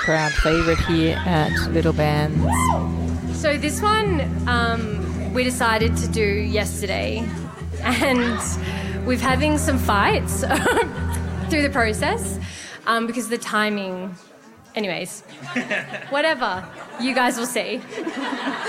crowd favourite here at Little Bands? So this one we decided to do yesterday, and we're having some fights through the process because of the timing. Anyways, whatever. You guys will see.